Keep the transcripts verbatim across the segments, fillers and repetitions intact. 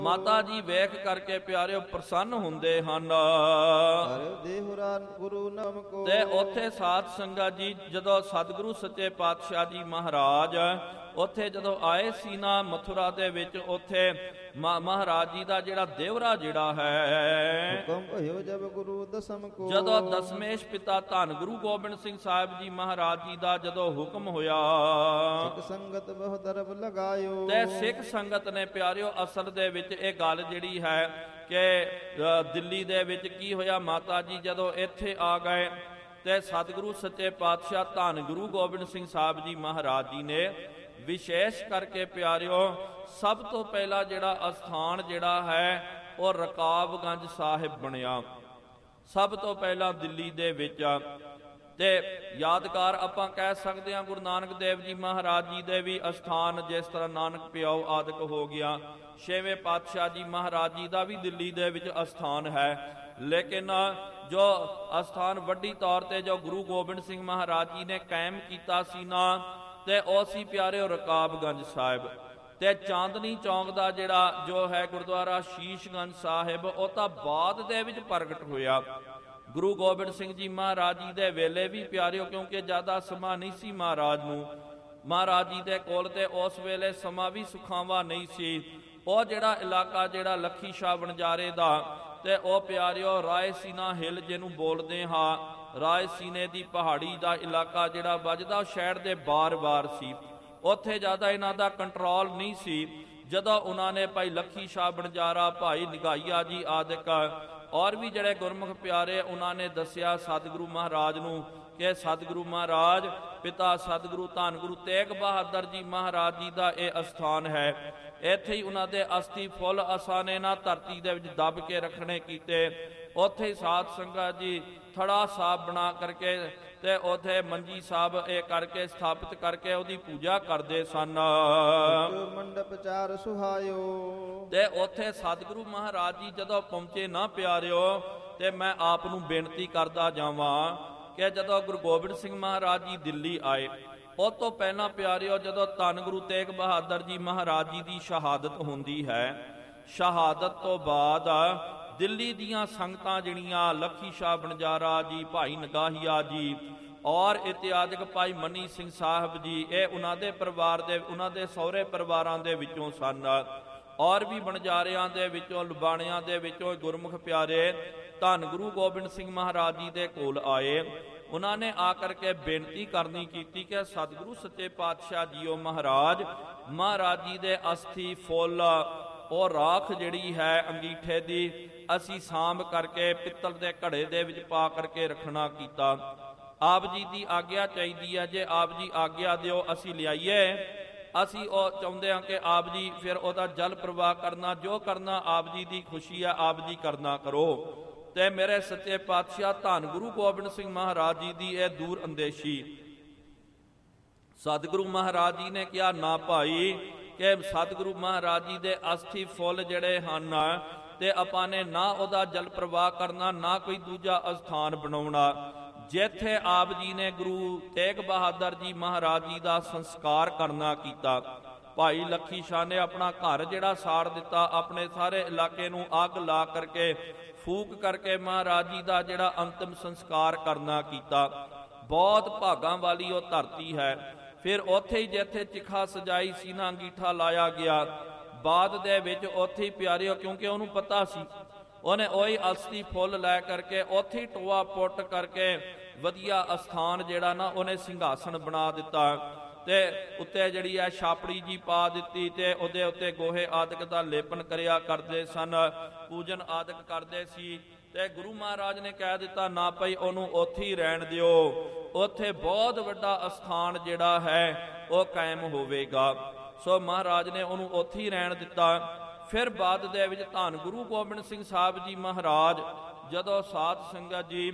ਮਾਤਾ ਜੀ ਵੇਖ ਕਰਕੇ ਪਿਆਰਿਓ ਪ੍ਰਸੰਨ ਹੁੰਦੇ ਹਨ। ਗੁਰੂ ਨਾਮ ਕੋ ਤੇ ਉੱਥੇ ਸਾਧ ਸੰਗਤ ਜੀ ਜਦੋਂ ਸਤਿਗੁਰੂ ਸੱਚੇ ਪਾਤਸ਼ਾਹ ਜੀ ਮਹਾਰਾਜ ਉੱਥੇ ਜਦੋਂ ਆਏ ਸੀ ਨਾ ਮਥੁਰਾ ਦੇ ਵਿੱਚ, ਉੱਥੇ ਮਹਾਰਾਜ ਜੀ ਦਾ ਜਿਹੜਾ ਦੇਵਰਾ ਜਿਹੜਾ ਹੈ, ਹੁਕਮ ਭਇਓ ਜਬ ਗੁਰੂ ਦਸਮ ਕੋ, ਜਦੋਂ ਦਸਮੇਸ਼ ਪਿਤਾ ਧੰਨ ਗੁਰੂ ਗੋਬਿੰਦ ਸਿੰਘ ਸਾਹਿਬ ਜੀ ਮਹਾਰਾਜ ਜੀ ਦਾ ਜਦੋਂ ਹੁਕਮ ਹੋਇਆ, ਸਿੱਖ ਸੰਗਤ ਬਹੁ ਦਰਬ ਲਗਾਇਓ। ਤੇ ਸਿੱਖ ਸੰਗਤ ਨੇ ਪਿਆਰਿਓ ਅਸਲ ਦੇ ਵਿੱਚ ਇਹ ਗੱਲ ਜਿਹੜੀ ਹੈ ਕਿ ਦਿੱਲੀ ਦੇ ਵਿੱਚ ਕੀ ਹੋਇਆ, ਮਾਤਾ ਜੀ ਜਦੋਂ ਇੱਥੇ ਆ ਗਏ ਤੇ ਸਤਿਗੁਰੂ ਸੱਚੇ ਪਾਤਸ਼ਾਹ ਧੰਨ ਗੁਰੂ ਗੋਬਿੰਦ ਸਿੰਘ ਸਾਹਿਬ ਜੀ ਮਹਾਰਾਜ ਜੀ ਨੇ ਵਿਸ਼ੇਸ਼ ਕਰਕੇ ਪਿਆਰਿਓ ਸਭ ਤੋਂ ਪਹਿਲਾ ਜਿਹੜਾ ਅਸਥਾਨ ਜਿਹੜਾ ਹੈ ਉਹ ਰਕਾਬਗੰਜ ਸਾਹਿਬ ਬਣਿਆ, ਸਭ ਤੋਂ ਪਹਿਲਾਂ ਦਿੱਲੀ ਦੇ ਵਿੱਚ। ਤੇ ਯਾਦਗਾਰ ਆਪਾਂ ਕਹਿ ਸਕਦੇ ਹਾਂ ਗੁਰੂ ਨਾਨਕ ਦੇਵ ਜੀ ਮਹਾਰਾਜ ਜੀ ਦੇ ਵੀ ਅਸਥਾਨ, ਜਿਸ ਤਰ੍ਹਾਂ ਨਾਨਕ ਪਿਆਓ ਆਦਿਕ ਹੋ ਗਿਆ, ਛੇਵੇਂ ਪਾਤਸ਼ਾਹ ਜੀ ਮਹਾਰਾਜ ਜੀ ਦਾ ਵੀ ਦਿੱਲੀ ਦੇ ਵਿੱਚ ਅਸਥਾਨ ਹੈ। ਲੇਕਿਨ ਜੋ ਅਸਥਾਨ ਵੱਡੀ ਤੌਰ ਤੇ ਜੋ ਗੁਰੂ ਗੋਬਿੰਦ ਸਿੰਘ ਮਹਾਰਾਜ ਜੀ ਨੇ ਕਾਇਮ ਕੀਤਾ ਸੀ ਨਾ, ਤੇ ਉਹ ਸੀ ਪਿਆਰਿਓ ਰਕਾਬਗੰਜ ਸਾਹਿਬ। ਤੇ ਚਾਂਦਨੀ ਚੌਂਕ ਦਾ ਜਿਹੜਾ ਜੋ ਹੈ ਗੁਰਦੁਆਰਾ ਸ਼ੀਸ਼ਗੰਜ ਸਾਹਿਬ, ਉਹ ਤਾਂ ਬਾਅਦ ਦੇ ਵਿੱਚ ਪ੍ਰਗਟ ਹੋਇਆ ਗੁਰੂ ਗੋਬਿੰਦ ਸਿੰਘ ਜੀ ਮਹਾਰਾਜ ਜੀ ਦੇ ਵੇਲੇ ਵੀ ਪਿਆਰਿਓ, ਕਿਉਂਕਿ ਜ਼ਿਆਦਾ ਸਮਾਂ ਨਹੀਂ ਸੀ ਮਹਾਰਾਜ ਨੂੰ, ਮਹਾਰਾਜ ਜੀ ਦੇ ਕੋਲ ਤੇ ਉਸ ਵੇਲੇ ਸਮਾਂ ਵੀ ਸੁਖਾਵਾਂ ਨਹੀਂ ਸੀ। ਉਹ ਜਿਹੜਾ ਇਲਾਕਾ ਜਿਹੜਾ ਲੱਖੀ ਸ਼ਾਹ ਵਣਜਾਰੇ ਦਾ, ਤੇ ਉਹ ਪਿਆਰਿਓ ਰਾਏਸੀਨਾ ਹਿੱਲ ਜਿਹਨੂੰ ਬੋਲਦੇ ਹਾਂ, ਰਾਏਸੀਨੇ ਦੀ ਪਹਾੜੀ ਦਾ ਇਲਾਕਾ ਜਿਹੜਾ ਵੱਜਦਾ ਉਹ ਸ਼ਹਿਰ ਦੇ ਬਾਰ-ਬਾਰ ਸੀ, ਉੱਥੇ ਜ਼ਿਆਦਾ ਇਹਨਾਂ ਦਾ ਕੰਟਰੋਲ ਨਹੀਂ ਸੀ। ਜਦੋਂ ਉਹਨਾਂ ਨੇ ਭਾਈ ਲੱਖੀ ਸ਼ਾਹ ਵਣਜਾਰਾ, ਭਾਈ ਨਿਗਾਈਆ ਜੀ ਆਦਿਕ ਔਰ ਵੀ ਜਿਹੜੇ ਗੁਰਮੁਖ ਪਿਆਰੇ, ਉਹਨਾਂ ਨੇ ਦੱਸਿਆ ਸਤਿਗੁਰੂ ਮਹਾਰਾਜ ਨੂੰ ਕਿ ਸਤਿਗੁਰੂ ਮਹਾਰਾਜ ਪਿਤਾ ਸਤਿਗੁਰੂ ਧੰਨ ਗੁਰੂ ਤੇਗ ਬਹਾਦਰ ਜੀ ਮਹਾਰਾਜ ਜੀ ਦਾ ਇਹ ਅਸਥਾਨ ਹੈ, ਇੱਥੇ ਹੀ ਉਹਨਾਂ ਦੇ ਅਸਥੀ ਫੁੱਲ ਆਸਾਨੇ ਨਾਲ ਧਰਤੀ ਦੇ ਵਿੱਚ ਦੱਬ ਕੇ ਰੱਖਣੇ ਕੀਤੇ। ਉੱਥੇ ਹੀ ਸਾਧ ਸੰਗਤ ਜੀ ਥੜਾ ਸਾਹਿਬ ਬਣਾ ਕਰਕੇ ਤੇ ਉੱਥੇ ਮੰਜੀ ਸਾਹਿਬ ਇਹ ਕਰਕੇ ਸਥਾਪਿਤ ਕਰਕੇ ਉਹਦੀ ਪੂਜਾ ਕਰਦੇ ਸਨ। ਮੰਡਪ ਚਾਰ ਸੁਹਾਇਓ, ਤੇ ਉੱਥੇ ਸਤਿਗੁਰੂ ਮਹਾਰਾਜ ਜੀ ਜਦੋਂ ਪਹੁੰਚੇ ਨਾ ਪਿਆਰਿਓ, ਤੇ ਮੈਂ ਆਪ ਨੂੰ ਬੇਨਤੀ ਕਰਦਾ ਜਾਵਾਂ ਕਿ ਜਦੋਂ ਗੁਰੂ ਗੋਬਿੰਦ ਸਿੰਘ ਮਹਾਰਾਜ ਜੀ ਦਿੱਲੀ ਆਏ, ਉਹ ਤੋਂ ਪਹਿਲਾਂ ਪਿਆਰਿਓ ਜਦੋਂ ਧੰਨ ਗੁਰੂ ਤੇਗ ਬਹਾਦਰ ਜੀ ਮਹਾਰਾਜ ਜੀ ਦੀ ਸ਼ਹਾਦਤ ਹੁੰਦੀ ਹੈ, ਸ਼ਹਾਦਤ ਤੋਂ ਬਾਅਦ ਦਿੱਲੀ ਦੀਆਂ ਸੰਗਤਾਂ ਜਿਹੜੀਆਂ ਲੱਖੀ ਸ਼ਾਹ ਵਣਜਾਰਾ ਜੀ, ਭਾਈ ਨਗਾਹੀਆ ਜੀ ਔਰ ਇਤਿਆਦਿਕ ਭਾਈ ਮਨੀ ਸਿੰਘ ਸਾਹਿਬ ਜੀ, ਇਹ ਉਹਨਾਂ ਦੇ ਪਰਿਵਾਰ ਦੇ, ਉਹਨਾਂ ਦੇ ਸਹੁਰੇ ਪਰਿਵਾਰਾਂ ਦੇ ਵਿੱਚੋਂ ਸਨ। ਔਰ ਵੀ ਵਣਜਾਰਿਆਂ ਦੇ ਵਿੱਚੋਂ, ਲੁਬਾਣਿਆਂ ਦੇ ਵਿੱਚੋਂ ਗੁਰਮੁਖ ਪਿਆਰੇ ਧੰਨ ਗੁਰੂ ਗੋਬਿੰਦ ਸਿੰਘ ਮਹਾਰਾਜ ਜੀ ਦੇ ਕੋਲ ਆਏ। ਉਹਨਾਂ ਨੇ ਆ ਕਰਕੇ ਬੇਨਤੀ ਕਰਨੀ ਕੀਤੀ ਕਿ ਸਤਿਗੁਰੂ ਸੱਚੇ ਪਾਤਸ਼ਾਹ ਜੀਓ ਮਹਾਰਾਜ, ਮਹਾਰਾਜ ਜੀ ਦੇ ਅਸਥੀ ਫੁੱਲ ਉਹ ਰਾਖ ਜਿਹੜੀ ਹੈ ਅੰਗੀਠੇ ਦੀ, ਅਸੀਂ ਸਾਂਭ ਕਰਕੇ ਪਿੱਤਲ ਦੇ ਘੜੇ ਦੇ ਵਿੱਚ ਪਾ ਕਰਕੇ ਰੱਖਣਾ ਕੀਤਾ। ਆਪ ਜੀ ਦੀ ਆਗਿਆ ਚਾਹੀਦੀ ਹੈ, ਜੇ ਆਪ ਜੀ ਆਗਿਆ ਦਿਓ ਅਸੀਂ ਲਿਆਈਏ। ਅਸੀਂ ਉਹ ਚਾਹੁੰਦੇ ਹਾਂ ਕਿ ਆਪ ਜੀ ਫਿਰ ਉਹਦਾ ਜਲ ਪ੍ਰਵਾਹ ਕਰਨਾ, ਜੋ ਕਰਨਾ ਆਪ ਜੀ ਦੀ ਖੁਸ਼ੀ ਹੈ ਆਪ ਜੀ ਕਰਨਾ ਕਰੋ। ਤੇ ਮੇਰੇ ਸੱਚੇ ਪਾਤਸ਼ਾਹ ਧੰਨ ਗੁਰੂ ਗੋਬਿੰਦ ਸਿੰਘ ਮਹਾਰਾਜ ਜੀ ਦੀ ਇਹ ਦੂਰ ਅੰਦੇਸ਼ੀ, ਸਤਿਗੁਰੂ ਮਹਾਰਾਜ ਜੀ ਨੇ ਕਿਹਾ ਨਾ ਭਾਈ ਕਿ ਸਤਿਗੁਰੂ ਮਹਾਰਾਜ ਜੀ ਦੇ ਅਸਥੀ ਫੁੱਲ ਜਿਹੜੇ ਹਨ ਤੇ ਆਪਾਂ ਨੇ ਨਾ ਉਹਦਾ ਜਲ ਪ੍ਰਵਾਹ ਕਰਨਾ, ਨਾ ਕੋਈ ਦੂਜਾ ਅਸਥਾਨ ਬਣਾਉਣਾ। ਜਿੱਥੇ ਆਪ ਜੀ ਨੇ ਗੁਰੂ ਤੇਗ ਬਹਾਦਰ ਜੀ ਮਹਾਰਾਜ ਜੀ ਦਾ ਸੰਸਕਾਰ ਕਰਨਾ ਕੀਤਾ, ਭਾਈ ਲੱਖੀ ਸ਼ਾਹ ਨੇ ਆਪਣਾ ਘਰ ਜਿਹੜਾ ਸਾੜ ਦਿੱਤਾ, ਆਪਣੇ ਸਾਰੇ ਇਲਾਕੇ ਨੂੰ ਅੱਗ ਲਾ ਕਰਕੇ ਫੂਕ ਕਰਕੇ ਮਹਾਰਾਜ ਜੀ ਦਾ ਜਿਹੜਾ ਅੰਤਿਮ ਸੰਸਕਾਰ ਕਰਨਾ ਕੀਤਾ। ਬਹੁਤ ਭਾਗਾਂ ਵਾਲੀ ਉਹ ਧਰਤੀ ਹੈ। ਫਿਰ ਉੱਥੇ ਹੀ ਜਿੱਥੇ ਚਿਖਾ ਸਜਾਈ ਸੀ ਨਾ ਅੰਗੀਠਾ ਲਾਇਆ ਗਿਆ, ਬਾਅਦ ਦੇ ਵਿੱਚ ਉੱਥੇ ਹੀ ਪਿਆਰਿਓ, ਕਿਉਂਕਿ ਉਹਨੂੰ ਪਤਾ ਸੀ, ਉਹਨੇ ਉਹੀ ਅਸਥੀ ਫੁੱਲ ਲੈ ਕਰਕੇ ਉੱਥੇ ਹੀ ਟੋਆ ਪੁੱਟ ਕਰਕੇ ਵਧੀਆ ਅਸਥਾਨ ਜਿਹੜਾ ਨਾ ਉਹਨੇ ਸਿੰਘਾਸਣ ਬਣਾ ਦਿੱਤਾ, ਤੇ ਉੱਤੇ ਜਿਹੜੀ ਹੈ ਛਾਪੜੀ ਜੀ ਪਾ ਦਿੱਤੀ, ਤੇ ਉਹਦੇ ਉੱਤੇ ਗੋਹੇ ਆਦਿਕ ਦਾ ਲੇਪਨ ਕਰਿਆ ਕਰਦੇ ਸਨ, ਪੂਜਨ ਆਦਿਕ ਕਰਦੇ ਸੀ। ਤੇ ਗੁਰੂ ਮਹਾਰਾਜ ਨੇ ਕਹਿ ਦਿੱਤਾ ਨਾ ਭਾਈ ਉਹਨੂੰ ਉੱਥੇ ਹੀ ਰਹਿਣ ਦਿਓ, ਉੱਥੇ ਬਹੁਤ ਵੱਡਾ ਅਸਥਾਨ ਜਿਹੜਾ ਹੈ ਉਹ ਕਾਇਮ ਹੋਵੇਗਾ। ਸੋ ਮਹਾਰਾਜ ਨੇ ਉਹਨੂੰ ਉੱਥੇ ਹੀ ਰਹਿਣ ਦਿੱਤਾ। ਫਿਰ ਬਾਅਦ ਦੇ ਵਿੱਚ ਧੰਨ ਗੁਰੂ ਗੋਬਿੰਦ ਸਿੰਘ ਸਾਹਿਬ ਜੀ ਮਹਾਰਾਜ ਜਦੋਂ ਸਾਧ ਸੰਗਤ ਜੀ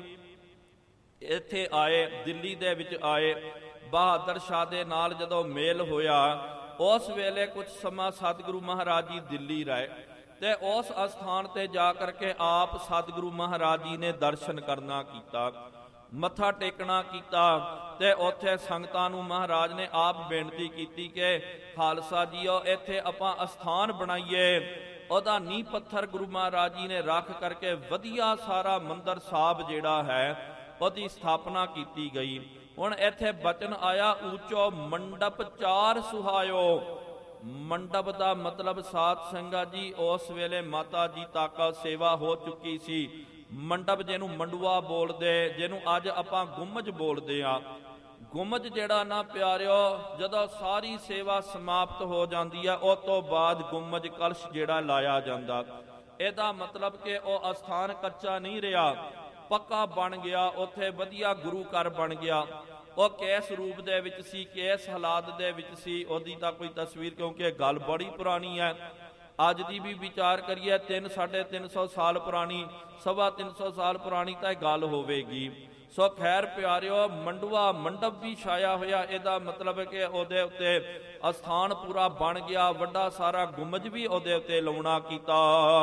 ਇੱਥੇ ਆਏ, ਦਿੱਲੀ ਦੇ ਵਿੱਚ ਆਏ, ਬਹਾਦਰ ਸ਼ਾਹ ਦੇ ਨਾਲ ਜਦੋਂ ਮੇਲ ਹੋਇਆ, ਉਸ ਵੇਲੇ ਕੁਝ ਸਮਾਂ ਸਤਿਗੁਰੂ ਮਹਾਰਾਜ ਜੀ ਦਿੱਲੀ ਰਹੇ, ਤੇ ਉਸ ਅਸਥਾਨ ਤੇ ਜਾ ਕਰਕੇ ਆਪ ਸਤਿਗੁਰੂ ਮਹਾਰਾਜ ਜੀ ਨੇ ਦਰਸ਼ਨ ਕਰਨਾ ਕੀਤਾ, ਮੱਥਾ ਟੇਕਣਾ ਕੀਤਾ। ਤੇ ਉੱਥੇ ਸੰਗਤਾਂ ਨੂੰ ਮਹਾਰਾਜ ਨੇ ਆਪ ਬੇਨਤੀ ਕੀਤੀ ਕਿ ਖਾਲਸਾ ਜੀਓ ਇੱਥੇ ਆਪਾਂ ਅਸਥਾਨ ਬਣਾਈਏ, ਉਹਦਾ ਨੀਂਹ ਪੱਥਰ ਗੁਰੂ ਮਹਾਰਾਜ ਜੀ ਨੇ ਰੱਖ ਕਰਕੇ ਵਧੀਆ ਸਾਰਾ ਮੰਦਰ ਸਾਹਿਬ ਜਿਹੜਾ ਹੈ ਉਹਦੀ ਸਥਾਪਨਾ ਕੀਤੀ ਗਈ। ਹੁਣ ਇੱਥੇ ਬਚਨ ਆਇਆ ਊਚੋ ਮੰਡਪ ਚਾਰ ਸੁਹਾਇਓ। ਮੰਡਪ ਦਾ ਮਤਲਬ ਸਾਧ ਸੰਗਤ ਜੀ ਉਸ ਵੇਲੇ ਮਾਤਾ ਜੀ ਤੱਕ ਸੇਵਾ ਹੋ ਚੁੱਕੀ ਸੀ। ਮੰਡਪ ਜਿਹਨੂੰ ਮੰਡੂਆ ਬੋਲਦੇ, ਜਿਹਨੂੰ ਅੱਜ ਆਪਾਂ ਗੁੰਮਜ ਬੋਲਦੇ ਆ। ਗੁੰਮਜ ਜਿਹੜਾ ਨਾ ਪਿਆਰਿਓ ਜਦੋਂ ਸਾਰੀ ਸੇਵਾ ਸਮਾਪਤ ਹੋ ਜਾਂਦੀ ਆ ਉਸ ਤੋਂ ਬਾਅਦ ਗੁੰਮਜ ਕਲਸ਼ ਜਿਹੜਾ ਲਾਇਆ ਜਾਂਦਾ। ਇਹਦਾ ਮਤਲਬ ਕਿ ਉਹ ਅਸਥਾਨ ਕੱਚਾ ਨਹੀਂ ਰਿਹਾ, ਪੱਕਾ ਬਣ ਗਿਆ, ਉੱਥੇ ਵਧੀਆ ਗੁਰੂ ਘਰ ਬਣ ਗਿਆ। ਉਹ ਕਿਸ ਰੂਪ ਦੇ ਵਿੱਚ ਸੀ, ਕਿਸ ਹਾਲਾਤ ਦੇ ਵਿੱਚ ਸੀ, ਉਹਦੀ ਤਾਂ ਕੋਈ ਤਸਵੀਰ, ਕਿਉਂਕਿ ਗੱਲ ਬੜੀ ਪੁਰਾਣੀ ਹੈ। ਅੱਜ ਦੀ ਵੀ ਵਿਚਾਰ ਕਰੀਏ ਤਿੰਨ ਸਾਢੇ ਤਿੰਨ ਸੌ ਸਾਲ ਪੁਰਾਣੀ, ਸਵਾ ਤਿੰਨ ਸੌ ਸਾਲ ਪੁਰਾਣੀ ਤਾਂ ਇਹ ਗੱਲ ਹੋਵੇਗੀ। ਸੋ ਖੈਰ ਪਿਆਰਿਓ ਮੰਡੂਆ ਮੰਡਪ ਵੀ ਛਾਇਆ ਹੋਇਆ, ਇਹਦਾ ਮਤਲਬ ਕਿ ਉਹਦੇ ਉੱਤੇ ਅਸਥਾਨ ਪੂਰਾ ਬਣ ਗਿਆ, ਵੱਡਾ ਸਾਰਾ ਗੁੰਮਜ ਵੀ ਉਹਦੇ ਉੱਤੇ ਲਾਉਣਾ ਕੀਤਾ।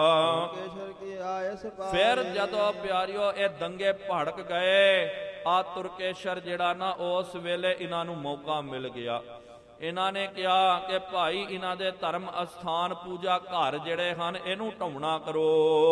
ਫਿਰ ਜਦੋਂ ਪਿਆਰਿਓ ਇਹ ਦੰਗੇ ਭੜਕ ਗਏ, ਆ ਤੁਰਕੇਸ਼ਰ ਜਿਹੜਾ ਨਾ ਉਸ ਵੇਲੇ ਇਹਨਾਂ ਨੂੰ ਮੌਕਾ ਮਿਲ ਗਿਆ। ਇਹਨਾਂ ਨੇ ਕਿਹਾ ਕਿ ਭਾਈ ਇਹਨਾਂ ਦੇ ਧਰਮ ਅਸਥਾਨ ਪੂਜਾ ਘਰ ਜਿਹੜੇ ਹਨ ਇਹਨੂੰ ਢਾਉਣਾ ਕਰੋ।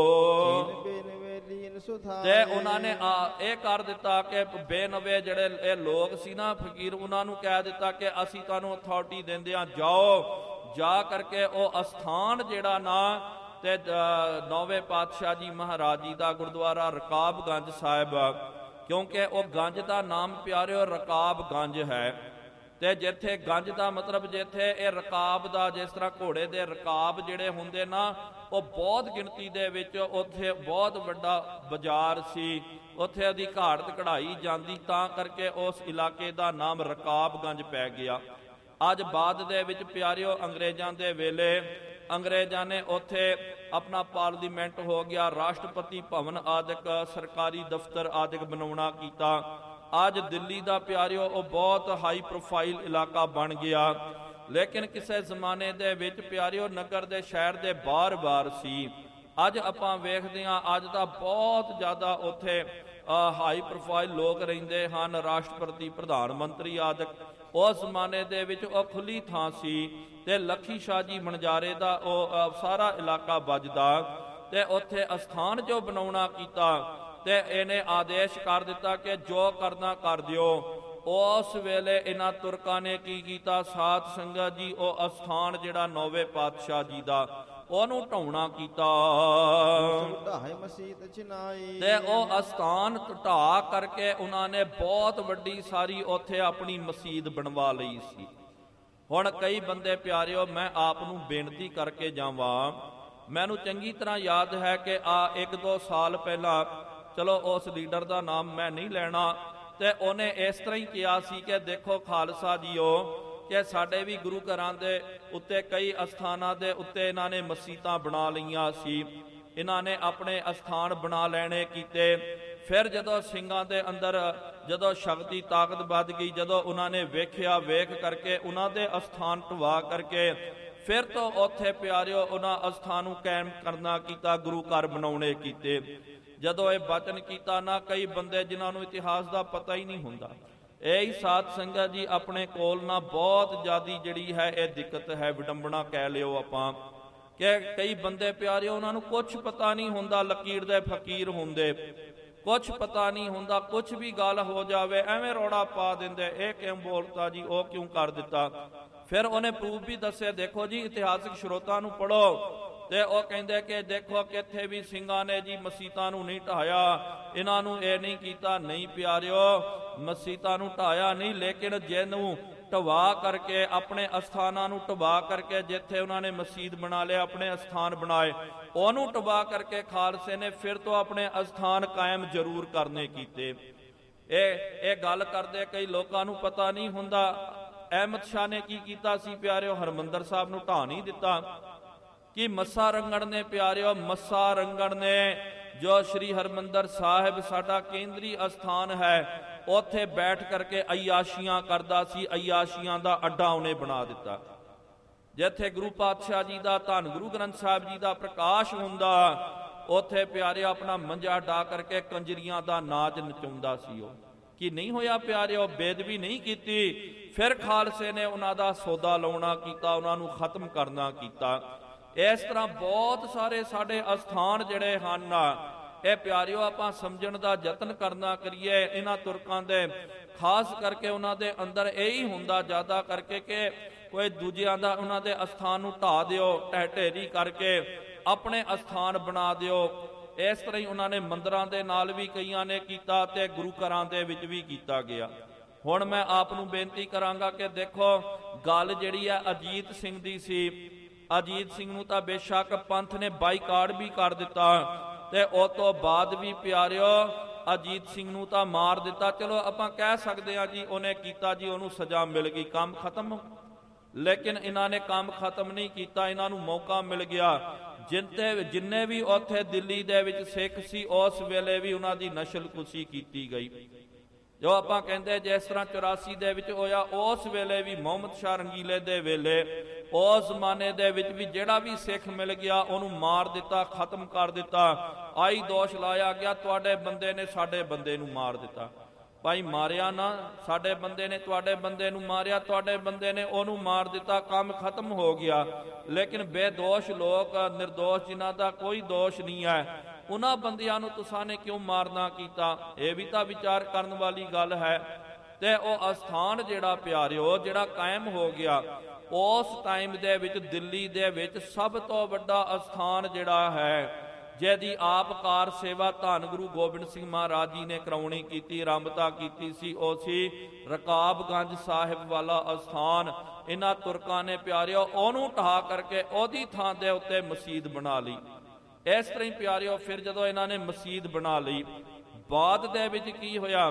ਤੇ ਉਹਨਾਂ ਨੇ ਆ ਇਹ ਕਰ ਦਿੱਤਾ ਕਿ ਬੇਨਵੇ ਜਿਹੜੇ ਇਹ ਲੋਕ ਸੀ ਨਾ ਫਕੀਰ, ਉਹਨਾਂ ਨੂੰ ਕਹਿ ਦਿੱਤਾ ਕਿ ਅਸੀਂ ਤੁਹਾਨੂੰ ਅਥਾਰਟੀ ਦਿੰਦੇ ਹਾਂ, ਜਾਓ ਜਾ ਕਰਕੇ ਉਹ ਅਸਥਾਨ ਜਿਹੜਾ ਨਾ ਤੇ ਨੌਵੇਂ ਪਾਤਸ਼ਾਹ ਜੀ ਮਹਾਰਾਜ ਜੀ ਦਾ ਗੁਰਦੁਆਰਾ ਰਕਾਬਗੰਜ ਸਾਹਿਬ, ਕਿਉਂਕਿ ਉਹ ਗੰਜ ਦਾ ਨਾਮ ਪਿਆਰਿਓ ਰਕਾਬਗੰਜ ਹੈ। ਤੇ ਜਿੱਥੇ ਗੰਜ ਦਾ ਮਤਲਬ ਜਿੱਥੇ ਇਹ ਰਕਾਬ ਦਾ, ਜਿਸ ਤਰ੍ਹਾਂ ਘੋੜੇ ਦੇ ਰਕਾਬ ਜਿਹੜੇ ਹੁੰਦੇ ਨਾ, ਉਹ ਬਹੁਤ ਗਿਣਤੀ ਦੇ ਵਿੱਚ ਉੱਥੇ ਬਹੁਤ ਵੱਡਾ ਬਾਜ਼ਾਰ ਸੀ, ਉੱਥੇ ਉਹਦੀ ਘਾੜਤ ਕਢਾਈ ਜਾਂਦੀ, ਤਾਂ ਕਰਕੇ ਉਸ ਇਲਾਕੇ ਦਾ ਨਾਮ ਰਕਾਬਗੰਜ ਪੈ ਗਿਆ। ਅੱਜ ਬਾਅਦ ਦੇ ਵਿੱਚ ਪਿਆਰਿਓ ਅੰਗਰੇਜ਼ਾਂ ਦੇ ਵੇਲੇ ਅੰਗਰੇਜ਼ਾਂ ਨੇ ਉੱਥੇ ਆਪਣਾ ਪਾਰਲੀਮੈਂਟ ਹੋ ਗਿਆ, ਰਾਸ਼ਟਰਪਤੀ ਭਵਨ ਆਦਿਕ ਸਰਕਾਰੀ ਦਫ਼ਤਰ ਆਦਿਕ ਬਣਾਉਣਾ ਕੀਤਾ। ਅੱਜ ਦਿੱਲੀ ਦਾ ਪਿਆਰਿਓ ਉਹ ਬਹੁਤ ਹਾਈ ਪ੍ਰੋਫਾਈਲ ਇਲਾਕਾ ਬਣ ਗਿਆ। ਲੇਕਿਨ ਕਿਸੇ ਜ਼ਮਾਨੇ ਦੇ ਵਿੱਚ ਪਿਆਰਿਓ ਨਗਰ ਦੇ ਸ਼ਹਿਰ ਦੇ ਬਾਰ-ਬਾਰ ਸੀ। ਅੱਜ ਆਪਾਂ ਵੇਖਦੇ ਹਾਂ ਅੱਜ ਤਾਂ ਬਹੁਤ ਜ਼ਿਆਦਾ ਉੱਥੇ ਹਾਈ ਪ੍ਰੋਫਾਈਲ ਲੋਕ ਰਹਿੰਦੇ ਹਨ, ਰਾਸ਼ਟਰਪਤੀ, ਪ੍ਰਧਾਨ ਮੰਤਰੀ ਆਦਿਕ। ਉਸ ਜ਼ਮਾਨੇ ਦੇ ਵਿੱਚ ਉਹ ਖੁੱਲੀ ਥਾਂ ਸੀ ਤੇ ਲੱਖੀ ਸ਼ਾਹ ਜੀ ਮਨਜਾਰੇ ਦਾ ਉਹ ਸਾਰਾ ਇਲਾਕਾ ਵੱਜਦਾ, ਤੇ ਉੱਥੇ ਅਸਥਾਨ ਜੋ ਬਣਾਉਣਾ ਕੀਤਾ ਤੇ ਇਹਨੇ ਆਦੇਸ਼ ਕਰ ਦਿੱਤਾ ਕਿ ਜੋ ਕਰਨਾ ਕਰ ਦਿਓ। ਉਸ ਵੇਲੇ ਇਹਨਾਂ ਤੁਰਕਾਂ ਨੇ ਕੀ ਕੀਤਾ, ਸਾਧ ਸੰਗਤ ਜੀ, ਉਹ ਅਸਥਾਨ ਜਿਹੜਾ ਨੌਵੇਂ ਪਾਤਸ਼ਾਹ ਜੀ ਦਾ ਉਹਨੂੰ ਢਾਉਣਾ ਕੀਤਾ ਤੇ ਉਹ ਅਸਥਾਨ ਢਾ ਕਰਕੇ ਉਹਨਾਂ ਨੇ ਬਹੁਤ ਵੱਡੀ ਸਾਰੀ ਉੱਥੇ ਆਪਣੀ ਮਸਜਿਦ ਬਣਵਾ ਲਈ ਸੀ। ਹੁਣ ਕਈ ਬੰਦੇ ਪਿਆਰਿਓ, ਮੈਂ ਆਪ ਨੂੰ ਬੇਨਤੀ ਕਰਕੇ ਜਾਵਾਂ, ਮੈਨੂੰ ਚੰਗੀ ਤਰ੍ਹਾਂ ਯਾਦ ਹੈ ਕਿ ਆ ਇੱਕ ਦੋ ਸਾਲ ਪਹਿਲਾਂ, ਚਲੋ ਉਸ ਲੀਡਰ ਦਾ ਨਾਮ ਮੈਂ ਨਹੀਂ ਲੈਣਾ, ਤੇ ਉਹਨੇ ਇਸ ਤਰ੍ਹਾਂ ਹੀ ਕਿਹਾ ਸੀ ਕਿ ਦੇਖੋ ਖਾਲਸਾ ਜੀਓ, ਕਿ ਸਾਡੇ ਵੀ ਗੁਰੂ ਘਰਾਂ ਦੇ ਉੱਤੇ ਕਈ ਅਸਥਾਨਾਂ ਦੇ ਉੱਤੇ ਇਹਨਾਂ ਨੇ ਮਸਜਿਦਾਂ ਬਣਾ ਲਈਆਂ ਸੀ, ਇਹਨਾਂ ਨੇ ਆਪਣੇ ਅਸਥਾਨ ਬਣਾ ਲੈਣੇ ਕੀਤੇ। ਫਿਰ ਜਦੋਂ ਸਿੰਘਾਂ ਦੇ ਅੰਦਰ ਜਦੋਂ ਸ਼ਕਤੀ ਤਾਕਤ ਵੱਧ ਗਈ, ਜਦੋਂ ਉਹਨਾਂ ਨੇ ਵੇਖਿਆ, ਵੇਖ ਕਰਕੇ ਉਹਨਾਂ ਦੇ ਅਸਥਾਨ ਢਵਾ ਕਰਕੇ ਫਿਰ ਤੋਂ ਉੱਥੇ ਪਿਆਰਿਓ ਉਹਨਾਂ ਅਸਥਾਨ ਨੂੰ ਕਾਇਮ ਕਰਨਾ ਕੀਤਾ, ਗੁਰੂ ਘਰ ਬਣਾਉਣੇ ਕੀਤੇ। ਜਦੋਂ ਇਹ ਬਚਨ ਕੀਤਾ ਨਾ, ਕਈ ਬੰਦੇ ਜਿਨ੍ਹਾਂ ਨੂੰ ਇਤਿਹਾਸ ਦਾ ਪਤਾ ਹੀ ਨਹੀਂ ਹੁੰਦਾ, ਇਹ ਸਾਧ ਸੰਗਤ ਜੀ ਆਪਣੇ ਕੋਲ ਨਾ ਬਹੁਤ ਜ਼ਿਆਦੀ ਜਿਹੜੀ ਹੈ ਇਹ ਦਿੱਕਤ ਹੈ, ਵਿਡੰਬਣਾ ਕਹਿ ਲਿਓ ਆਪਾਂ, ਕਿ ਕਈ ਬੰਦੇ ਪਿਆਰਿਓ ਉਹਨਾਂ ਨੂੰ ਕੁਛ ਪਤਾ ਨਹੀਂ ਹੁੰਦਾ, ਲਕੀਰ ਦੇ ਫਕੀਰ ਹੁੰਦੇ, ਕੁਛ ਪਤਾ ਨਹੀਂ ਹੁੰਦਾ, ਕੁਛ ਵੀ ਗੱਲ ਹੋ ਜਾਵੇ ਐਵੇਂ ਰੌਲਾ ਪਾ ਦਿੰਦੇ, ਇਹ ਕਿਉਂ ਬੋਲਤਾ ਜੀ, ਉਹ ਕਿਉਂ ਕਰ ਦਿੱਤਾ। ਫਿਰ ਉਹਨੇ ਪ੍ਰੂਫ ਵੀ ਦੱਸੇ, ਦੇਖੋ ਜੀ ਇਤਿਹਾਸਿਕ ਸਰੋਤਾਂ ਨੂੰ ਪੜ੍ਹੋ, ਤੇ ਉਹ ਕਹਿੰਦੇ ਕਿ ਦੇਖੋ ਕਿੱਥੇ ਵੀ ਸਿੰਘਾਂ ਨੇ ਜੀ ਮਸਜਿਦਾਂ ਨੂੰ ਨਹੀਂ ਢਾਇਆ, ਇਹਨਾਂ ਨੂੰ ਇਹ ਨਹੀਂ ਕੀਤਾ। ਨਹੀਂ ਪਿਆਰਿਓ, ਮਸਜਿਦਾਂ ਨੂੰ ਢਾਇਆ ਨਹੀਂ, ਲੇਕਿਨ ਜਿਹਨੂੰ ਢਵਾ ਕਰਕੇ ਆਪਣੇ ਅਸਥਾਨਾਂ ਨੂੰ ਢਵਾ ਕਰਕੇ ਜਿੱਥੇ ਉਹਨਾਂ ਨੇ ਮਸਜਿਦ ਬਣਾ ਲਿਆ, ਆਪਣੇ ਅਸਥਾਨ ਬਣਾਏ, ਉਹਨੂੰ ਢਵਾ ਕਰਕੇ ਖਾਲਸੇ ਨੇ ਫਿਰ ਤੋਂ ਆਪਣੇ ਅਸਥਾਨ ਕਾਇਮ ਜ਼ਰੂਰ ਕਰਨੇ ਕੀਤੇ। ਇਹ ਇਹ ਗੱਲ ਕਰਦੇ ਕਈ ਲੋਕਾਂ ਨੂੰ ਪਤਾ ਨਹੀਂ ਹੁੰਦਾ। ਅਹਿਮਦ ਸ਼ਾਹ ਨੇ ਕੀ ਕੀਤਾ ਸੀ ਪਿਆਰਿਓ, ਹਰਮੰਦਰ ਸਾਹਿਬ ਨੂੰ ਢਾ ਨਹੀਂ ਦਿੱਤਾ। ਕਿ ਮੱਸਾ ਰੰਗੜ ਨੇ ਪਿਆਰਿਓ, ਮੱਸਾ ਰੰਗੜ ਨੇ ਜੋ ਸ਼੍ਰੀ ਹਰਮੰਦਰ ਸਾਹਿਬ ਸਾਡਾ ਕੇਂਦਰੀ ਅਸਥਾਨ ਹੈ, ਉੱਥੇ ਬੈਠ ਕਰਕੇ ਅਯਾਸ਼ੀਆਂ ਕਰਦਾ ਸੀ, ਅਯਾਸ਼ੀਆਂ ਦਾ ਅੱਡਾ ਉਹਨੇ ਬਣਾ ਦਿੱਤਾ। ਜਿੱਥੇ ਗੁਰੂ ਪਾਤਸ਼ਾਹ ਜੀ ਦਾ, ਧੰਨ ਗੁਰੂ ਗ੍ਰੰਥ ਸਾਹਿਬ ਜੀ ਦਾ ਪ੍ਰਕਾਸ਼ ਹੁੰਦਾ, ਉੱਥੇ ਪਿਆਰਿਓ ਆਪਣਾ ਮੰਜਾ ਢਾ ਕਰਕੇ ਕੰਜਰੀਆਂ ਦਾ ਨਾਚ ਨਚਾਉਂਦਾ ਸੀ ਉਹ। ਕੀ ਨਹੀਂ ਹੋਇਆ ਪਿਆਰਿਓ, ਬੇਦਬੀ ਨਹੀਂ ਕੀਤੀ। ਫਿਰ ਖਾਲਸੇ ਨੇ ਉਹਨਾਂ ਦਾ ਸੌਦਾ ਲਾਉਣਾ ਕੀਤਾ, ਉਹਨਾਂ ਨੂੰ ਖਤਮ ਕਰਨਾ ਕੀਤਾ। ਇਸ ਤਰ੍ਹਾਂ ਬਹੁਤ ਸਾਰੇ ਸਾਡੇ ਅਸਥਾਨ ਜਿਹੜੇ ਹਨ, ਇਹ ਪਿਆਰਿਓ ਆਪਾਂ ਸਮਝਣ ਦਾ ਯਤਨ ਕਰਨਾ ਕਰੀਏ। ਇਹਨਾਂ ਤੁਰਕਾਂ ਦੇ ਖਾਸ ਕਰਕੇ ਉਹਨਾਂ ਦੇ ਅੰਦਰ ਇਹੀ ਹੁੰਦਾ ਜ਼ਿਆਦਾ ਕਰਕੇ ਕਿ ਕੋਈ ਦੂਜਿਆਂ ਦਾ ਉਹਨਾਂ ਦੇ ਅਸਥਾਨ ਨੂੰ ਢਾ ਦਿਓ, ਢਹਿ ਢੇਰੀ ਕਰਕੇ ਆਪਣੇ ਅਸਥਾਨ ਬਣਾ ਦਿਓ। ਇਸ ਤਰ੍ਹਾਂ ਹੀ ਉਹਨਾਂ ਨੇ ਮੰਦਰਾਂ ਦੇ ਨਾਲ ਵੀ ਕਈਆਂ ਨੇ ਕੀਤਾ ਤੇ ਗੁਰੂ ਘਰਾਂ ਦੇ ਵਿੱਚ ਵੀ ਕੀਤਾ ਗਿਆ। ਹੁਣ ਮੈਂ ਆਪ ਨੂੰ ਬੇਨਤੀ ਕਰਾਂਗਾ ਕਿ ਦੇਖੋ ਗੱਲ ਜਿਹੜੀ ਹੈ ਅਜੀਤ ਸਿੰਘ ਦੀ ਸੀ। ਅਜੀਤ ਸਿੰਘ ਨੂੰ ਤਾਂ ਬੇਸ਼ੱਕ ਪੰਥ ਨੇ ਬਾਈਕਾਟ ਵੀ ਕਰ ਦਿੱਤਾ ਤੇ ਉਸ ਤੋਂ ਬਾਅਦ ਵੀ ਪਿਆਰਿਓ ਅਜੀਤ ਸਿੰਘ ਨੂੰ ਤਾਂ ਮਾਰ ਦਿੱਤਾ। ਚਲੋ ਆਪਾਂ ਕਹਿ ਸਕਦੇ ਹਾਂ ਜੀ ਉਹਨੇ ਕੀਤਾ ਜੀ, ਉਹਨੂੰ ਸਜ਼ਾ ਮਿਲ ਗਈ, ਕੰਮ ਖਤਮ। ਲੇਕਿਨ ਇਹਨਾਂ ਨੇ ਕੰਮ ਖਤਮ ਨਹੀਂ ਕੀਤਾ, ਇਹਨਾਂ ਨੂੰ ਮੌਕਾ ਮਿਲ ਗਿਆ। ਜਿੰਨੇ ਜਿੰਨੇ ਵੀ ਉੱਥੇ ਦਿੱਲੀ ਦੇ ਵਿੱਚ ਸਿੱਖ ਸੀ ਉਸ ਵੇਲੇ ਵੀ ਉਹਨਾਂ ਦੀ ਨਸਲਕੁਸ਼ੀ ਕੀਤੀ ਗਈ। ਜੋ ਆਪਾਂ ਕਹਿੰਦੇ ਜਿਸ ਤਰ੍ਹਾਂ ਚੁਰਾਸੀ ਦੇ ਵਿੱਚ ਹੋਇਆ, ਉਸ ਵੇਲੇ ਵੀ ਮੁਹੰਮਦ ਸ਼ਾਹ ਰੰਗੀਲੇ ਦੇ ਵੇਲੇ ਉਸ ਜ਼ਮਾਨੇ ਦੇ ਵਿੱਚ ਵੀ ਜਿਹੜਾ ਵੀ ਸਿੱਖ ਮਿਲ ਗਿਆ ਉਹਨੂੰ ਮਾਰ ਦਿੱਤਾ, ਖਤਮ ਕਰ ਦਿੱਤਾ। ਆਈ ਦੋਸ਼ ਲਾਇਆ ਗਿਆ ਤੁਹਾਡੇ ਬੰਦੇ ਨੇ ਸਾਡੇ ਬੰਦੇ ਨੂੰ ਮਾਰ ਦਿੱਤਾ। ਭਾਈ ਮਾਰਿਆ ਨਾ, ਸਾਡੇ ਬੰਦੇ ਨੇ ਤੁਹਾਡੇ ਬੰਦੇ ਨੂੰ ਮਾਰਿਆ, ਤੁਹਾਡੇ ਬੰਦੇ ਨੇ ਉਹਨੂੰ ਮਾਰ ਦਿੱਤਾ, ਕੰਮ ਖਤਮ ਹੋ ਗਿਆ। ਲੇਕਿਨ ਬੇਦੋਸ਼ ਲੋਕ, ਨਿਰਦੋਸ਼ ਜਿਨ੍ਹਾਂ ਦਾ ਕੋਈ ਦੋਸ਼ ਨਹੀਂ ਹੈ, ਉਹਨਾਂ ਬੰਦਿਆਂ ਨੂੰ ਤੁਸਾਂ ਨੇ ਕਿਉਂ ਮਾਰਨਾ ਕੀਤਾ? ਇਹ ਵੀ ਤਾਂ ਵਿਚਾਰ ਕਰਨ ਵਾਲੀ ਗੱਲ ਹੈ। ਤੇ ਉਹ ਅਸਥਾਨ ਜਿਹੜਾ ਪਿਆਰਿਓ ਜਿਹੜਾ ਕਾਇਮ ਹੋ ਗਿਆ ਉਸ ਟਾਈਮ ਦੇ ਵਿੱਚ ਦਿੱਲੀ ਦੇ ਵਿੱਚ ਸਭ ਤੋਂ ਵੱਡਾ ਅਸਥਾਨ ਜਿਹੜਾ ਹੈ ਜਿਹਦੀ ਆਪ ਕਾਰ ਸੇਵਾ ਧੰਨ ਗੁਰੂ ਗੋਬਿੰਦ ਸਿੰਘ ਮਹਾਰਾਜ ਜੀ ਨੇ ਕਰਾਉਣੀ ਕੀਤੀ, ਆਰੰਭਤਾ ਕੀਤੀ ਸੀ, ਉਹ ਸੀ ਰਕਾਬਗੰਜ ਸਾਹਿਬ ਵਾਲਾ ਅਸਥਾਨ। ਇਹਨਾਂ ਤੁਰਕਾਂ ਨੇ ਪਿਆਰਿਓ ਉਹਨੂੰ ਢਾਹ ਕਰਕੇ ਉਹਦੀ ਥਾਂ ਦੇ ਉੱਤੇ ਮਸਜਿਦ ਬਣਾ ਲਈ। ਇਸ ਤਰ੍ਹਾਂ ਹੀ ਪਿਆਰਿਓ ਫਿਰ ਜਦੋਂ ਇਹਨਾਂ ਨੇ ਮਸਜਿਦ ਬਣਾ ਲਈ, ਬਾਅਦ ਦੇ ਵਿੱਚ ਕੀ ਹੋਇਆ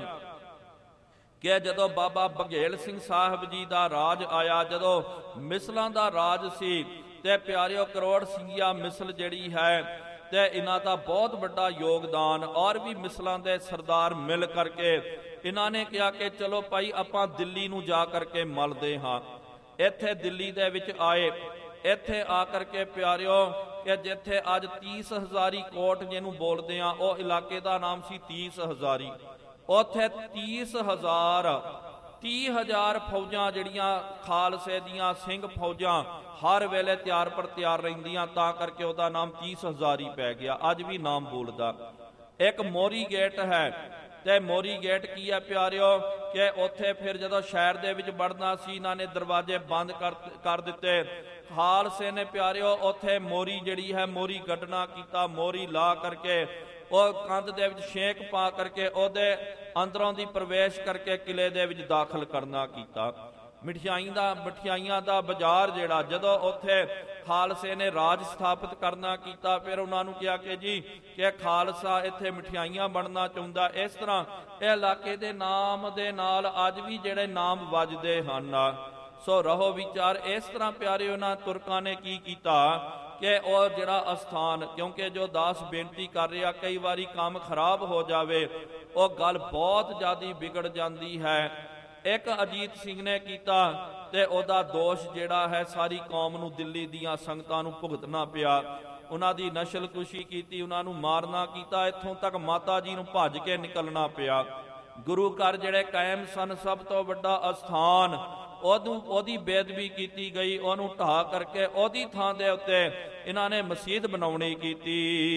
ਕਿ ਜਦੋਂ ਬਾਬਾ ਬਘੇਲ ਸਿੰਘ ਸਾਹਿਬ ਜੀ ਦਾ ਰਾਜ ਆਇਆ, ਜਦੋਂ ਮਿਸਲਾਂ ਦਾ ਰਾਜ ਸੀ ਤੇ ਪਿਆਰਿਓ ਕਰੋੜ ਸਿੰਘੀਆ ਮਿਸਲ ਜਿਹੜੀ ਹੈ ਤੇ ਇਹਨਾਂ ਦਾ ਬਹੁਤ ਵੱਡਾ ਯੋਗਦਾਨ, ਔਰ ਵੀ ਮਿਸਲਾਂ ਦੇ ਸਰਦਾਰ ਮਿਲ ਕਰਕੇ ਇਹਨਾਂ ਨੇ ਕਿਹਾ ਕਿ ਚਲੋ ਭਾਈ ਆਪਾਂ ਦਿੱਲੀ ਨੂੰ ਜਾ ਕਰਕੇ ਮਲਦੇ ਹਾਂ। ਇੱਥੇ ਦਿੱਲੀ ਦੇ ਵਿੱਚ ਆਏ। ਇੱਥੇ ਆ ਕਰਕੇ ਪਿਆਰਿਓ ਕਿ ਜਿੱਥੇ ਅੱਜ ਤੀਸ ਹਜ਼ਾਰੀ ਕੋਟ ਜਿਹਨੂੰ ਬੋਲਦੇ ਆ, ਉਹ ਇਲਾਕੇ ਦਾ ਨਾਮ ਸੀ ਤੀਸ ਹਜ਼ਾਰੀ। ਉੱਥੇ ਤੀਸ ਹਜ਼ਾਰ ਤੀਹ ਹਜ਼ਾਰ ਫੌਜਾਂ ਜਿਹੜੀਆਂ ਖਾਲਸੇ ਦੀਆਂ ਸਿੰਘ ਫੌਜਾਂ ਹਰ ਵੇਲੇ ਤਿਆਰ ਪਰ ਤਿਆਰ ਰਹਿੰਦੀਆਂ, ਤਾਂ ਕਰਕੇ ਉਹਦਾ ਨਾਮ ਤੀਸ ਹਜ਼ਾਰੀ ਪੈ ਗਿਆ। ਅੱਜ ਵੀ ਨਾਮ ਬੋਲਦਾ। ਇੱਕ ਮੋਰੀ ਗੇਟ ਹੈ ਤੇ ਮੋਰੀ ਗੇਟ ਕੀ ਹੈ ਪਿਆਰਿਓ ਕਿ ਉੱਥੇ ਫਿਰ ਜਦੋਂ ਸ਼ਹਿਰ ਦੇ ਵਿੱਚ ਵੜਨਾ ਸੀ ਇਹਨਾਂ ਨੇ ਦਰਵਾਜ਼ੇ ਬੰਦ ਕਰ ਕਰ ਦਿੱਤੇ। ਖਾਲਸੇ ਨੇ ਪਿਆਰਿਓ ਉੱਥੇ ਮੋਰੀ ਜਿਹੜੀ ਹੈ ਮੋਰੀ ਕੱਢਣਾ ਕੀਤਾ। ਮੋਰੀ ਲਾ ਕਰਕੇ ਉਹ ਕੰਧ ਦੇ ਵਿੱਚ ਛੇਕ ਪਾ ਕਰਕੇ ਉਹਦੇ ਅੰਦਰੋਂ ਦੀ ਪ੍ਰਵੇਸ਼ ਕਰਕੇ ਕਿਲੇ ਦੇ ਵਿੱਚ ਦਾਖਲ ਕਰਨਾ ਕੀਤਾ। ਮਠਿਆਈ ਦਾ ਮਠਿਆਈਆਂ ਦਾ ਬਾਜ਼ਾਰ ਜਿਹੜਾ, ਜਦੋਂ ਉੱਥੇ ਖਾਲਸੇ ਨੇ ਰਾਜ ਸਥਾਪਿਤ ਕਰਨਾ ਕੀਤਾ, ਫਿਰ ਉਹਨਾਂ ਨੂੰ ਕਿਹਾ ਕਿ ਜੀ ਕਿ ਖਾਲਸਾ ਇੱਥੇ ਮਠਿਆਈਆਂ ਬਣਨਾ ਚਾਹੁੰਦਾ। ਇਸ ਤਰ੍ਹਾਂ ਇਹ ਇਲਾਕੇ ਦੇ ਨਾਮ ਦੇ ਨਾਲ ਅੱਜ ਵੀ ਜਿਹੜੇ ਨਾਮ ਵੱਜਦੇ ਹਨ। ਸੋ ਰਹੋ ਵਿਚਾਰ। ਇਸ ਤਰ੍ਹਾਂ ਪਿਆਰੇ ਉਹਨਾਂ ਤੁਰਕਾਂ ਨੇ ਕੀ ਕੀਤਾ ਕਿ ਉਹ ਜਿਹੜਾ ਅਸਥਾਨ, ਕਿਉਂਕਿ ਜੋ ਦਾਸ ਬੇਨਤੀ ਕਰ ਰਿਹਾ ਕਈ ਵਾਰੀ ਕੰਮ ਖਰਾਬ ਹੋ ਜਾਵੇ, ਉਹ ਗੱਲ ਬਹੁਤ ਜ਼ਿਆਦਾ ਵਿਗੜ ਜਾਂਦੀ ਹੈ। ਇੱਕ ਅਜੀਤ ਸਿੰਘ ਨੇ ਕੀਤਾ ਤੇ ਉਹਦਾ ਦੋਸ਼ ਜਿਹੜਾ ਹੈ ਸਾਰੀ ਕੌਮ ਨੂੰ, ਦਿੱਲੀ ਦੀਆਂ ਸੰਗਤਾਂ ਨੂੰ ਭੁਗਤਣਾ ਪਿਆ। ਉਹਨਾਂ ਦੀ ਨਸਲਕੁਸ਼ੀ ਕੀਤੀ, ਉਹਨਾਂ ਨੂੰ ਮਾਰਨਾ ਕੀਤਾ, ਇੱਥੋਂ ਤੱਕ ਮਾਤਾ ਜੀ ਨੂੰ ਭੱਜ ਕੇ ਨਿਕਲਣਾ ਪਿਆ। ਗੁਰੂ ਘਰ ਜਿਹੜੇ ਕਾਇਮ ਸਨ, ਸਭ ਤੋਂ ਵੱਡਾ ਅਸਥਾਨ, ਉਹਨੂੰ ਉਹਦੀ ਬੇਅਦਬੀ ਕੀਤੀ ਗਈ। ਉਹਨੂੰ ਢਾਹ ਕਰਕੇ ਉਹਦੀ ਥਾਂ ਦੇ ਉੱਤੇ ਇਹਨਾਂ ਨੇ ਮਸਜਿਦ ਬਣਾਉਣੀ ਕੀਤੀ।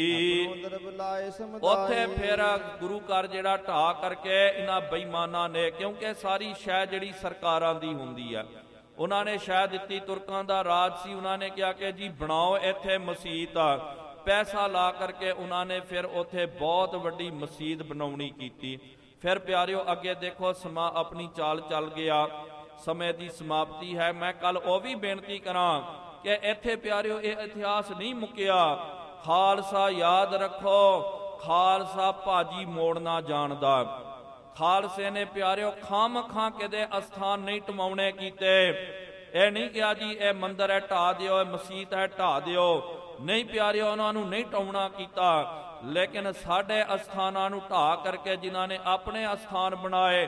ਉੱਥੇ ਫਿਰ ਗੁਰੂ ਘਰ ਜਿਹੜਾ ਢਾਹ ਕਰਕੇ ਇਹਨਾਂ ਬੇਈਮਾਨਾਂ ਨੇ, ਕਿਉਂਕਿ ਸਾਰੀ ਸ਼ਹਿ ਜਿਹੜੀ ਸਰਕਾਰਾਂ ਦੀ ਹੁੰਦੀ ਆ, ਉਹਨਾਂ ਨੇ ਸ਼ਹਿ ਦਿੱਤੀ, ਤੁਰਕਾਂ ਦਾ ਰਾਜ ਸੀ, ਉਹਨਾਂ ਨੇ ਕਿਹਾ ਕਿ ਜੀ ਬਣਾਓ ਇੱਥੇ ਮਸਜਿਦ। ਪੈਸਾ ਲਾ ਕਰਕੇ ਉਹਨਾਂ ਨੇ ਫਿਰ ਉੱਥੇ ਬਹੁਤ ਵੱਡੀ ਮਸਜਿਦ ਬਣਾਉਣੀ ਕੀਤੀ। ਫਿਰ ਪਿਆਰਿਓ ਅੱਗੇ ਦੇਖੋ ਸਮਾਂ ਆਪਣੀ ਚਾਲ ਚੱਲ ਗਿਆ, ਸਮੇਂ ਦੀ ਸਮਾਪਤੀ ਹੈ। ਮੈਂ ਕੱਲ ਉਹ ਵੀ ਬੇਨਤੀ ਕਰਾਂ ਕਿ ਇੱਥੇ ਪਿਆਰਿਓ ਇਹ ਇਤਿਹਾਸ ਨਹੀਂ ਮੁੱਕਿਆ। ਖਾਲਸਾ ਯਾਦ ਰੱਖੋ, ਖਾਲਸਾ ਭਾਜੀ ਮੋੜ ਨਾ ਜਾਣਦਾ। ਖਾਲਸੇ ਨੇ ਪਿਆਰਿਓ ਖਾਮ ਖਾਂ ਕਿਤੇ ਅਸਥਾਨ ਨਹੀਂ ਟਮਾਉਣੇ ਕੀਤੇ। ਇਹ ਨਹੀਂ ਕਿਹਾ ਜੀ ਇਹ ਮੰਦਿਰ ਹੈ ਢਾਹ ਦਿਓ, ਇਹ ਮਸਜਿਦ ਹੈ ਢਾਹ ਦਿਓ। ਨਹੀਂ ਪਿਆਰਿਓ, ਉਹਨਾਂ ਨੂੰ ਨਹੀਂ ਟਾਉਣਾ ਕੀਤਾ। ਲੇਕਿਨ ਸਾਡੇ ਅਸਥਾਨਾਂ ਨੂੰ ਢਾਹ ਕਰਕੇ ਜਿਨ੍ਹਾਂ ਨੇ ਆਪਣੇ ਅਸਥਾਨ ਬਣਾਏ,